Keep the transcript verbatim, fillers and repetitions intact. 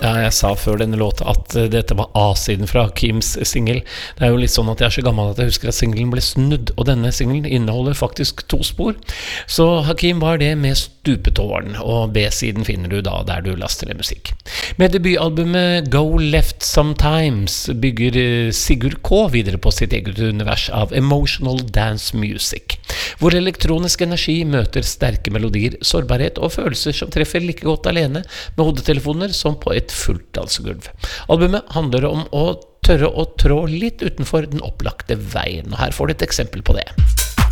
Ja, jeg sa før denne låta at uh, dette var A-siden fra Hakims single. Det er jo litt sånn at jeg er så gammel at jeg husker at singlen ble snudd, og denne singlen inneholder faktisk to spor. Så Hakim var det med stupetårn, og B-siden finner du da der du laster ned musikk. Med debutalbumet Go Left Sometimes bygger uh, Sigurd K videre på sitt eget univers av emotional dance music, hvor elektronisk energi møter sterke melodier, sårbarhet og følelser som treffer like godt alene med hodetelefoner som på et fullt dansegulv. Albumet handler om å tørre å trå litt utenfor den opplagte veien, og her får du et eksempel på det.